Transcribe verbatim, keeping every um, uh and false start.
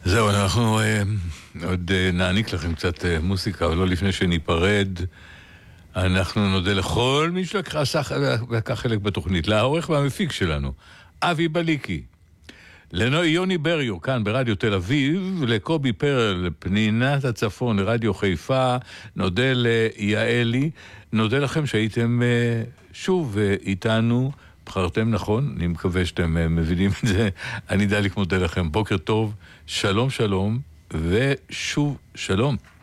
זהו, אנחנו אה, עוד אה, נעניק לכם קצת אה, מוסיקה, אבל לא לפני שניפרד. אנחנו נודה לכל מי שלקח חלק בתוכנית, לעורך והמפיק שלנו, אבי בליקי, ליוני בריו, כאן ברדיו תל אביב, לקובי פרל, פנינת הצפון, לרדיו חיפה, נודה ליעלי, נודה לכם שהייתם אה, שוב אה, איתנו, בחרתם נכון, אני מקווה שאתם אה, מבינים את זה, אני דליק מודה לכם, בוקר טוב, שלום שלום, ושוב שלום.